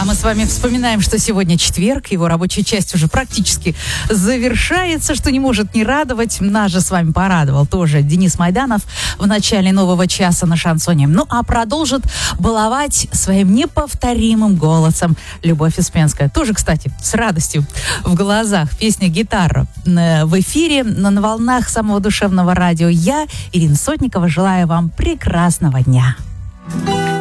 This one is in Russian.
мы с вами вспоминаем, что сегодня четверг, его рабочая часть уже практически завершается, что не может не радовать. Нас же с вами порадовал тоже Денис Майданов в начале нового часа на шансоне. Ну, а продолжит баловать своим неповторимым голосом Любовь Успенская. Тоже, кстати, с радостью в глазах. Песня «Гитара» в эфире на волнах самого душевного радио. Я, Ирина Сотникова, желаю вам прекрасного дня.